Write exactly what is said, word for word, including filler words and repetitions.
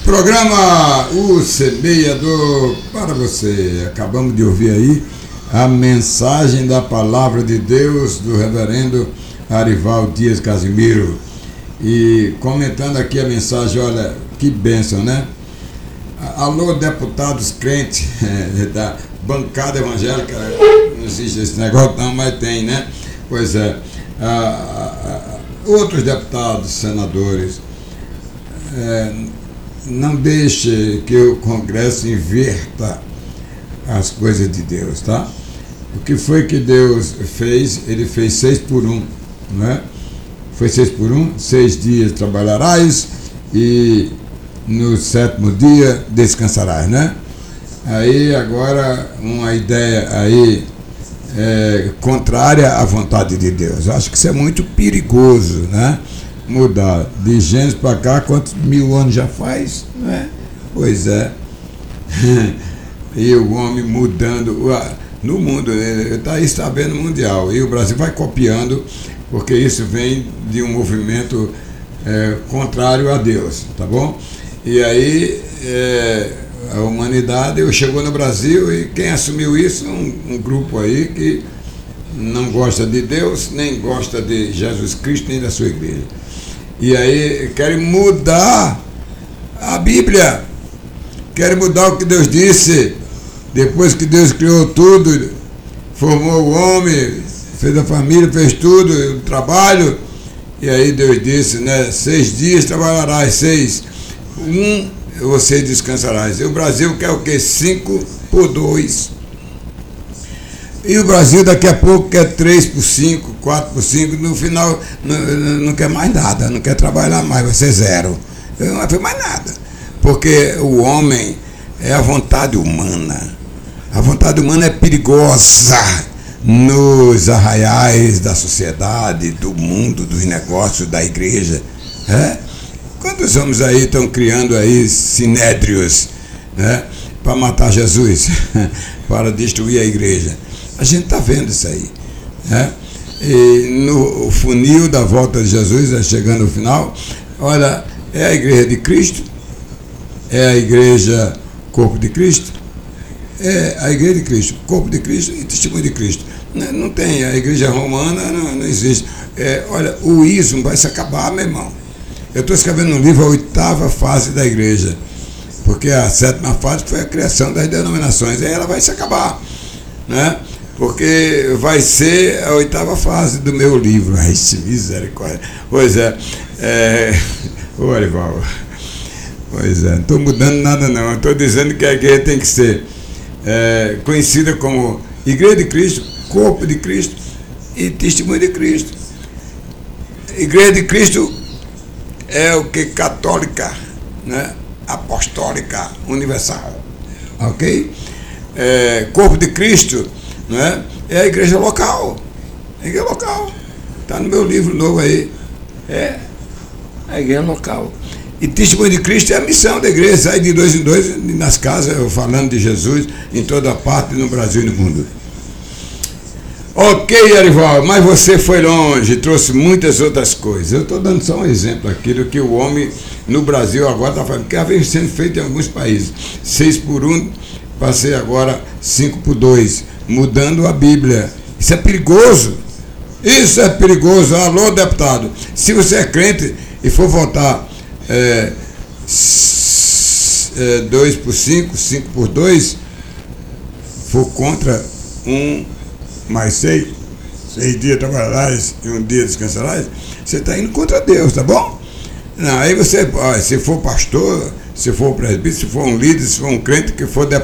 Programa O Semeador para você. Acabamos de ouvir aí a mensagem da Palavra de Deus do reverendo Arival Dias Casimiro. E comentando aqui a mensagem, olha, que bênção, né? Alô, deputados crentes é, da bancada evangélica, não existe esse negócio não, mas tem, né? Pois é, a, a, a, outros deputados, senadores, é, não deixe que o Congresso inverta as coisas de Deus, tá? O que foi que Deus fez? Ele fez seis por um, não é? Foi seis por um, seis dias trabalharás e no sétimo dia descansarás, né? Aí agora uma ideia aí é, contrária à vontade de Deus. Eu acho que isso é muito perigoso, né? Mudar de Gênesis para cá, quantos mil anos já faz, não é? Pois é. E o homem mudando no mundo, está isso está vendo mundial, e o Brasil vai copiando, porque isso vem de um movimento é, contrário a Deus, tá bom? E aí é, a humanidade chegou no Brasil, e quem assumiu isso? Um, um grupo aí que não gosta de Deus, nem gosta de Jesus Cristo, nem da sua igreja. E aí querem mudar a Bíblia, querem mudar o que Deus disse, depois que Deus criou tudo, formou o homem, fez a família, fez tudo, o trabalho, e aí Deus disse, né, seis dias trabalharás, seis, um você descansarás. E o Brasil quer o quê? Cinco por dois. E o Brasil daqui a pouco quer três por cinco, quatro por cinco, no final não, não quer mais nada, não quer trabalhar mais, vai ser zero. Não vai ter mais nada. Porque o homem é a vontade humana. A vontade humana é perigosa nos arraiais da sociedade, do mundo, dos negócios, da igreja. É? Quantos homens aí estão criando aí sinédrios, né, para matar Jesus, para destruir a igreja? A gente está vendo isso aí, né? E no funil da volta de Jesus, chegando ao final, olha, é a igreja de Cristo, é a igreja corpo de Cristo, é a igreja de Cristo, corpo de Cristo e testemunho de Cristo. Não, não tem, a igreja romana não, não existe. É, olha, o ismo vai se acabar, meu irmão. Eu estou escrevendo um livro, a oitava fase da igreja, porque a sétima fase foi a criação das denominações, aí ela vai se acabar, né? Porque vai ser a oitava fase do meu livro. Ai, misericórdia. Pois é, é... Ô, Arival, pois é, não estou mudando nada não, estou dizendo que a igreja tem que ser é, conhecida como Igreja de Cristo, Corpo de Cristo e Testemunho de Cristo. Igreja de Cristo é o que? Católica, né? Apostólica, universal, ok? É, Corpo de Cristo, né? É a igreja local, a igreja local, está no meu livro novo aí, é a igreja local. E Testemunho de Cristo é a missão da igreja, sai de dois em dois nas casas, eu falando de Jesus em toda parte, no Brasil e no mundo. Ok, Arival, mas você foi longe, trouxe muitas outras coisas. Eu estou dando só um exemplo aqui do que o homem no Brasil agora está fazendo, que vem sendo feito em alguns países. Seis por um, passei agora cinco por dois, mudando a Bíblia. Isso é perigoso. Isso é perigoso. Alô, deputado, se você é crente e for votar é, é, dois por cinco, cinco por dois, for contra um mais seis, seis dias trabalharás e um dia descansarás, você está indo contra Deus, tá bom? Não, aí você, ó, se for pastor, se for presbítero, se for um líder, se for um crente que for deputado,